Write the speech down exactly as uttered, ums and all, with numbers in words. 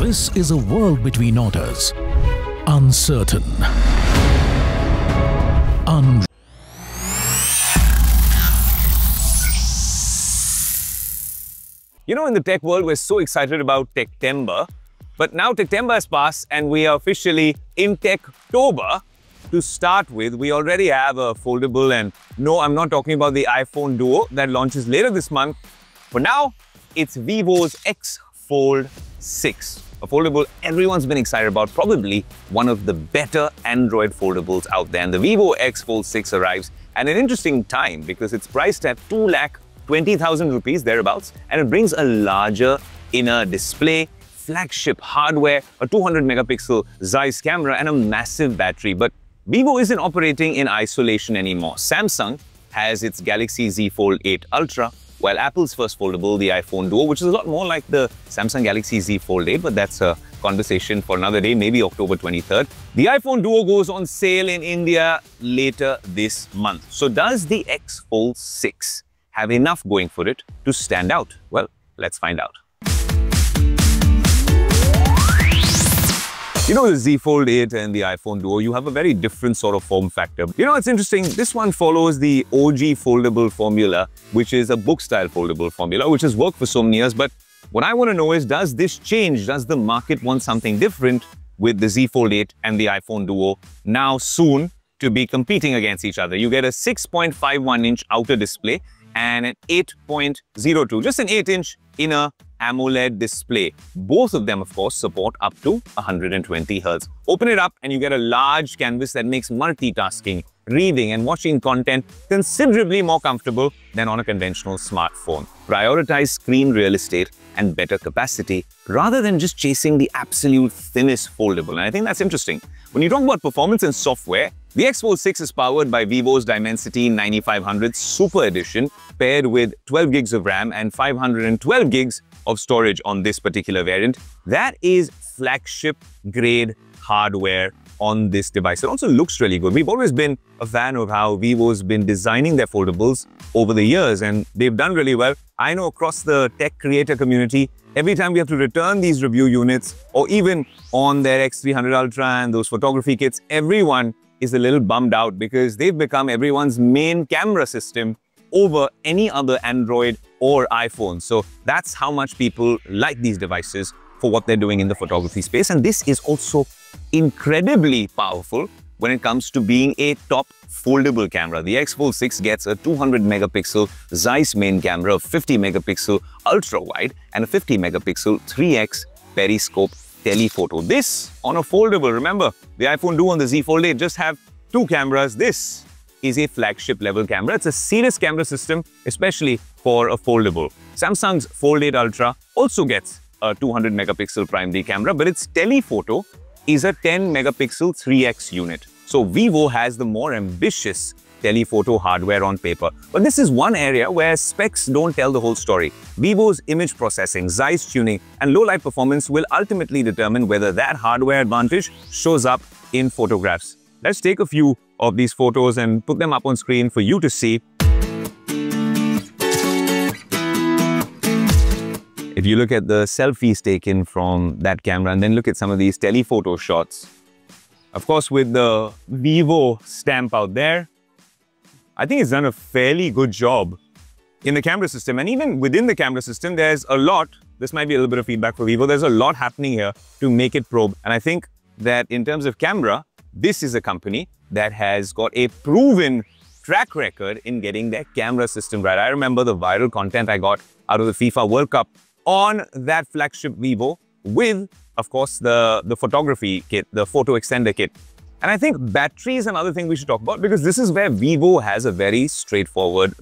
This is a world between orders. Uncertain. Un You know, in the tech world, we're so excited about Techtember, but now Techtember has passed and we are officially in Techtober. To start with, we already have a foldable, and no, I'm not talking about the iPhone Duo that launches later this month. For now, it's Vivo's X Fold six, a foldable everyone's been excited about, probably one of the better Android foldables out there. And the Vivo X Fold six arrives at an interesting time because it's priced at two lakh twenty thousand rupees thereabouts, and it brings a larger inner display, flagship hardware, a two hundred megapixel Zeiss camera, and a massive battery. But Vivo isn't operating in isolation anymore. Samsung has its Galaxy Z Fold eight Ultra, while Apple's first foldable, the iPhone Duo, which is a lot more like the Samsung Galaxy Z Fold eight, but that's a conversation for another day, maybe October twenty-third. The iPhone Duo goes on sale in India later this month. So does the X Fold six have enough going for it to stand out? Well, let's find out. You know, the Z Fold eight and the iPhone Duo, you have a very different sort of form factor. You know, it's interesting. This one follows the O G foldable formula, which is a book-style foldable formula, which has worked for so many years. But what I want to know is, does this change? Does the market want something different with the Z Fold eight and the iPhone Duo now soon to be competing against each other? You get a six point five one inch outer display and an eight point zero two, just an eight inch inner AMOLED display. Both of them, of course, support up to one hundred twenty hertz. Open it up and you get a large canvas that makes multitasking, reading and watching content considerably more comfortable than on a conventional smartphone. Prioritize screen real estate and better capacity rather than just chasing the absolute thinnest foldable. And I think that's interesting. When you talk about performance and software, the X Fold six is powered by Vivo's Dimensity ninety-five hundred Super Edition, paired with twelve gigs of RAM and five hundred twelve gigs of storage on this particular variant. That is flagship grade hardware on this device. It also looks really good. We've always been a fan of how Vivo's been designing their foldables over the years, and they've done really well. I know across the tech creator community, every time we have to return these review units, or even on their X three hundred Ultra and those photography kits, everyone is a little bummed out because they've become everyone's main camera system over any other Android or iPhone. So that's how much people like these devices for what they're doing in the photography space. And this is also incredibly powerful when it comes to being a top foldable camera. The X Fold six gets a two hundred megapixel Zeiss main camera, a fifty megapixel ultra wide, and a fifty megapixel three X periscope telephoto. This on a foldable. Remember, the iPhone Duo and the Z Fold eight just have two cameras. This is a flagship level camera. It's a serious camera system, especially for a foldable. Samsung's Fold eight Ultra also gets a two hundred megapixel primary camera, but its telephoto is a ten megapixel three X unit. So Vivo has the more ambitious telephoto hardware on paper. But this is one area where specs don't tell the whole story. Vivo's image processing, Zeiss tuning, and low light performance will ultimately determine whether that hardware advantage shows up in photographs. Let's take a few of these photos and put them up on screen for you to see. If you look at the selfies taken from that camera and then look at some of these telephoto shots, of course, with the Vivo stamp out there, I think it's done a fairly good job in the camera system. And even within the camera system, there's a lot, this might be a little bit of feedback for Vivo, there's a lot happening here to make it probe. And I think that in terms of camera, this is a company that has got a proven track record in getting their camera system right. I remember the viral content I got out of the FIFA World Cup on that flagship Vivo with, of course, the, the photography kit, the photo extender kit. And I think battery is another thing we should talk about, because this is where Vivo has a very straightforward